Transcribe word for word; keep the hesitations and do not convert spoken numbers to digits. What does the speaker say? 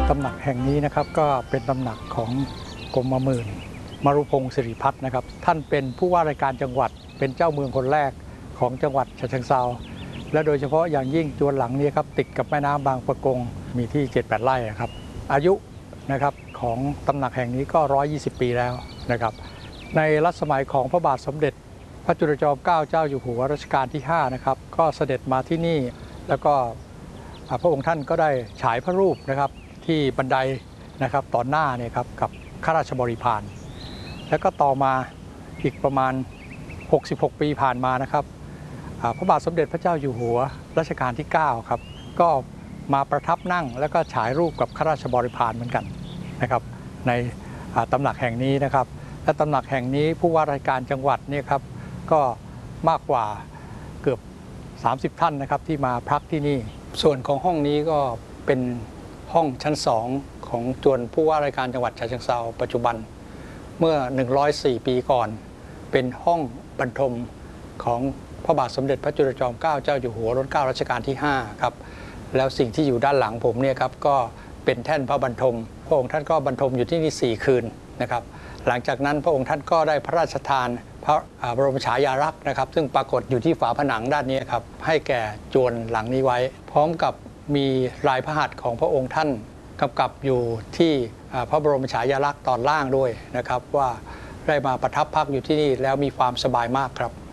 ตำหนักแห่งนี้นะครับก็เป็นตำหนักของกรมหมื่นมรุพงศ์สิริพัฒน์นะครับท่านเป็นผู้ว่าราชการจังหวัดเป็นเจ้าเมืองคนแรกของจังหวัดฉะเชิงเทราและโดยเฉพาะอย่างยิ่งจวนหลังนี้ครับติดกับแม่น้ำบางปะกงมีที่ เจ็ดแปด ไร่ครับอายุนะครับของตำหนักแห่งนี้ก็หนึ่งร้อยยี่สิบปีแล้วนะครับในรัชสมัยของพระบาทสมเด็จพระจุลจอมเกล้าเจ้าอยู่หัวรัชกาลที่ห้านะครับก็เสด็จมาที่นี่แล้วก็พระองค์ท่านก็ได้ฉายพระรูปนะครับที่บันไดนะครับตอนหน้าเนี่ยครับกับข้าราชบริพารแล้วก็ต่อมาอีกประมาณหกสิบหกปีผ่านมานะครับพระบาทสมเด็จพระเจ้าอยู่หัวรัชกาลที่เก้าครับก็มาประทับนั่งแล้วก็ฉายรูปกับข้าราชบริพารเหมือนกันนะครับในตำหนักแห่งนี้นะครับและตำหนักแห่งนี้ผู้ว่าราชการจังหวัดเนี่ยครับก็มากกว่าเกือบสามสิบท่านนะครับที่มาพักที่นี่ส่วนของห้องนี้ก็เป็นห้องชั้นสองของจวนผู้ว่าราชการจังหวัดฉะเชิงเทราปัจจุบันเมื่อหนึ่งร้อยสี่ปีก่อนเป็นห้องบรรทมของพระบาทสมเด็จพระจุลจอมเกล้าเจ้าอยู่หัวรัชกาลรัชกาลที่ห้าครับแล้วสิ่งที่อยู่ด้านหลังผมเนี่ยครับก็เป็นแท่นพระบรรทมพระองค์ท่านก็บรรทมอยู่ที่นี่สี่คืนนะครับหลังจากนั้นพระองค์ท่านก็ได้พระราชทานพระบรมฉายาลักษณ์นะครับซึ่งปรากฏอยู่ที่ฝาผนังด้านนี้ครับให้แก่จวนหลังนี้ไว้พร้อมกับมีลายพระหัตถ์ของพระองค์ท่านกำกับอยู่ที่พระบรมฉายาลักษณ์ตอนล่างด้วยนะครับว่าได้มาประทับพักอยู่ที่นี่แล้วมีความสบายมากครับ